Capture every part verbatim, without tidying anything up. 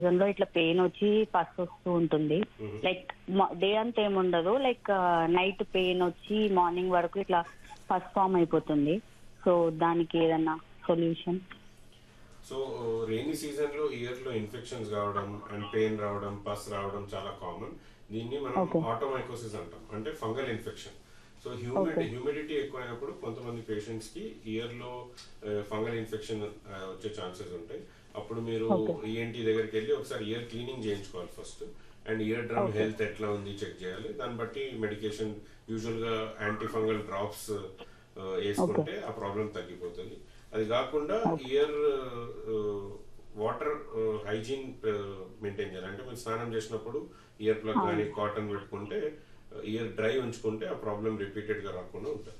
లో ఇట్లా పెయిన్ వచ్చి పస్ వస్తూ ఉంటుంది. లైక్ డే అంతా ఏముండదు, లైక్ నైట్ పెయిన్ వచ్చి మార్నింగ్ వరకు ఇట్లా పస్ ఫామ్ అయిపోతుంది. సో దానికి ఏదన్నా సొల్యూషన్? సో రెయినీ సీజన్ లో ఇయర్ లో ఇన్ఫెక్షన్స్ కావడం అండ్ పెయిన్ రావడం, పస్ రావడం చాలా కామన్. దీన్ని మనం ఆటోమైకోసిస్ అంటాం, అంటే ఫంగల్ ఇన్ఫెక్షన్. సో హ్యూమిడి హ్యూమిడిటీ ఎక్కువైనప్పుడు కొంతమంది పేషెంట్స్ కి ఇయర్ లో ఫంగల్ ఇన్ఫెక్షన్ వచ్చే ఛాన్సెస్ ఉంటాయి. అప్పుడు మీరు ఈఎన్టీ దగ్గరికి వెళ్ళి ఒకసారి ఇయర్ క్లీనింగ్ చేయించుకోవాలి first. And ear drum health ఎట్లా ఉంది చెక్ చేయాలి. దాన్ని బట్టి మెడికేషన్, యూజువల్ గా యాంటీ ఫంగల్ డ్రాప్స్ వేసుకుంటే ఆ ప్రాబ్లం తగ్గిపోతుంది. అది కాకుండా ఇయర్ వాటర్ హైజీన్ మెయింటైన్ చేయాలి. అంటే మీరు స్నానం చేసినప్పుడు ఇయర్ ప్లగ్ కానీ కాటన్ పెట్టుకుంటే, ఇయర్ డ్రై ఉంచుకుంటే ఆ ప్రాబ్లం రిపీటెడ్ గా రాకుండా ఉంటుంది.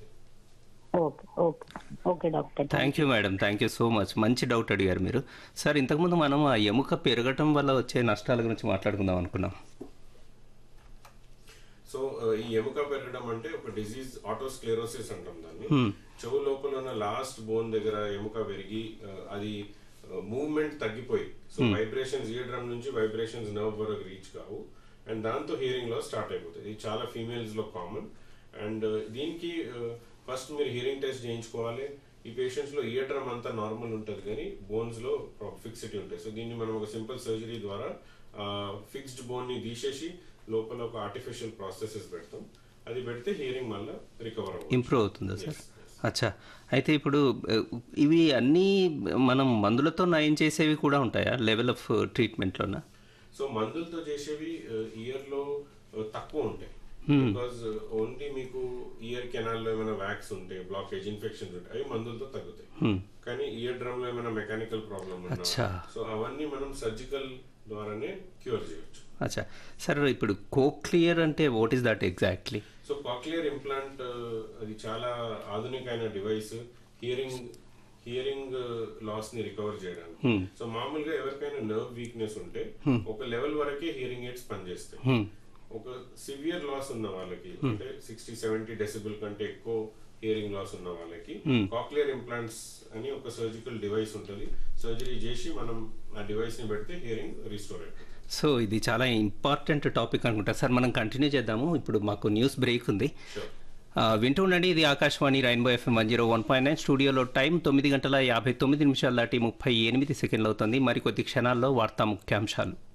Thank you madam, thank you so much. మంచి డౌట్ అడిగారు మీరు. సార్, ఇంతకుముందు మనం ఆ ఎముక పెరగటం వల్ల వచ్చే నష్టాల గురించి మాట్లాడుకుందాం అనుకున్నాం. సో ఈ ఎముక పెరగడం అంటే ఒక డిజీజ్, ఆటోస్క్లెరోసిస్ అంటాం దాన్ని. చెవు లోపల ఉన్న లాస్ట్ బోన్ దగ్గర ఎముక పెరిగి అది మూవ్మెంట్ తగ్గిపోయి, సో వైబ్రేషన్స్ ఇయర్ డ్రమ్ నుంచి వైబ్రేషన్స్ నర్వ్ వరకు రీచ్ కావు, అండ్ దాంతో హియరింగ్ లో స్టార్ట్ అయిపోతుంది. ఇది చాలా ఫీమేల్స్ లో కామన్. అండ్ దీనికి ఫస్ట్ మీరు హియరింగ్ టెస్ట్ చేయించుకోవాలి. ఈ పేషెంట్స్ లో ఇయర్ డ్రమ్ అంతా నార్మల్ ఉంటుంది, కానీ బోన్స్ లో ఫిక్సిటీ ఉంటాయి. సో దీన్ని మనం ఒక సింపుల్ సర్జరీ ద్వారా ఫిక్స్డ్ బోన్ ని తీసేసి లోపల ఒక ఆర్టిఫిషియల్ ప్రాసెసెస్ పెడతాం. అది పెడితే హియరింగ్ మళ్ళీ రికవర్ అవుతుంది, ఇంప్రూవ్ అవుతుందా సార్? అచ్చా, అయితే ఇప్పుడు ఇవి అన్నీ మనం మందులతో నయం చేసేవి కూడా ఉంటాయా లెవెల్ ఆఫ్ ట్రీట్మెంట్లోనా? సో మందులతో చేసేవి ఇయర్ లో తక్కువ ఉంటాయి. బికాస్ ఓన్లీ మీకు ఇయర్ కెనాల్ లో ఏమైనా వ్యాక్స్ ఉంటే, బ్లాకేజ్ ఇన్ఫెక్షన్స్ ఉంటాయి, అవి మందులతో తగ్గుతాయి. కానీ ఇయర్ డ్రమ్ లో ఏమైనా మెకానికల్ ప్రాబ్లమ్ ఉన్నా, సో అవన్నీ మనం సర్జికల్ ద్వారానే క్యూర్ చేయొచ్చు. అచ్చా సార్, ఇప్పుడు కోక్లియర్ అంటే what is that exactly? So cochlear implant అది చాలా ఆధునికమైన డివైస్ హియరింగ్ హియరింగ్ లాస్ ని రికవర్ చేయడానికి. సో మామూలుగా ఎవరికైనా నర్వ్ వీక్నెస్ ఉంటే ఒక లెవెల్ వరకే హియరింగ్ ఎయిడ్స్ పనిచేస్తాయి. ఒక సివియర్ లాస్ ఉన్న వాళ్ళకి, అంటే సిక్స్టీ సెవెంటీ డెసిబుల్ కంటే ఎక్కువ హియరింగ్ లాస్ ఉన్న వాళ్ళకి కాక్లియర్ ఇంప్లాంట్స్ అని ఒక సర్జికల్ డివైస్ ఉంటుంది. సర్జరీ చేసి మనం ఆ డివైస్ ని పెడితే హియరింగ్ రిస్టోర్ అవుతుంది. సో ఇది చాలా ఇంపార్టెంట్ టాపిక్ అనుకుంటా సార్. మనం కంటిన్యూ చేద్దాము. ఇప్పుడు మాకు న్యూస్ బ్రేక్ ఉంది, వింటూ ఉండండి. ఇది Akashvani rainbow FM one zero one point nine. స్టూడియోలో టైం తొమ్మిది గంటల యాభై తొమ్మిది నిమిషాలు దాటి ముప్పై ఎనిమిది సెకండ్లు అవుతుంది. మరికొద్ది క్షణాల్లో వార్తా ముఖ్యాంశాలు.